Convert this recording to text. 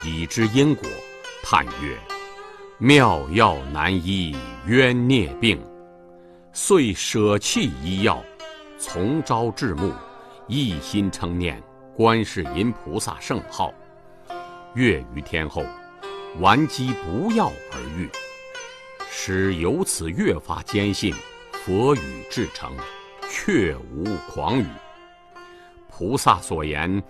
已知因果，叹曰：妙药难医冤孽病，遂舍弃医药，从朝至暮，一心称念观世音菩萨圣号。月余天后，顽疾不药而愈，使由此越发坚信佛语至诚，确无诳语。菩萨所言